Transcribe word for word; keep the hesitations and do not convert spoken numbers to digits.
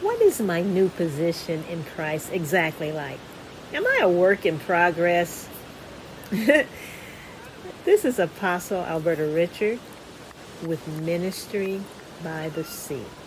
What is my new position in Christ exactly like? Am I a work in progress? This is Apostle Alberta Richard with Ministry by the Sea.